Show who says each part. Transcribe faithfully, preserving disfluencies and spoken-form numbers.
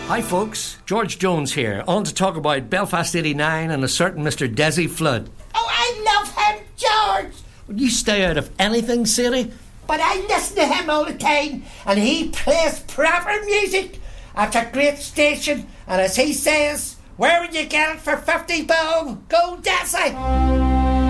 Speaker 1: Hi folks, George Jones here, on to talk about Belfast eighty-nine and a certain Mister Desi Flood.
Speaker 2: Oh, I love him, George!
Speaker 1: Would you stay out of anything, Sadie?
Speaker 2: But I listen to him all the time, and he plays proper music at a great station, and as he says, where would you get it for fifty bob? Go Desi!